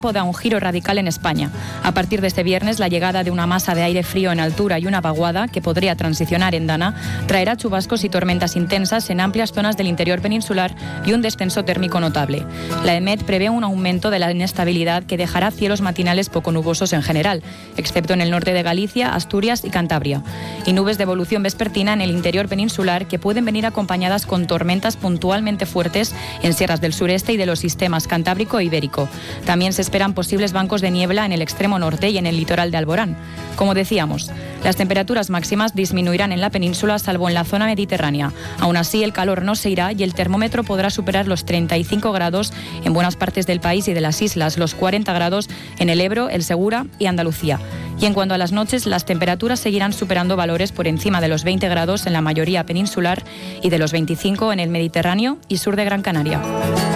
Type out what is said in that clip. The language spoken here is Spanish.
da un giro radical en España. A partir de este viernes, la llegada de una masa de aire frío en altura y una vaguada, que podría transicionar en Dana, traerá chubascos y tormentas intensas en amplias zonas del interior peninsular y un descenso térmico notable. La EMET prevé un aumento de la inestabilidad que dejará cielos matinales poco nubosos en general, excepto en el norte de Galicia, Asturias y Cantabria, y nubes de evolución vespertina en el interior peninsular que pueden venir acompañadas con tormentas puntualmente fuertes en sierras del sureste y de los sistemas cantábrico e ibérico. También se esperan posibles bancos de niebla en el extremo norte y en el litoral de Alborán. Como decíamos, las temperaturas máximas disminuirán en la península salvo en la zona mediterránea. Aún así, el calor no se irá y el termómetro podrá superar los 35 grados en buenas partes del país y de las islas, los 40 grados en el Ebro, el Segura y Andalucía. Y en cuanto a las noches, las temperaturas seguirán superando valores por encima de los 20 grados en la mayoría peninsular y de los 25 en el Mediterráneo y sur de Gran Canaria.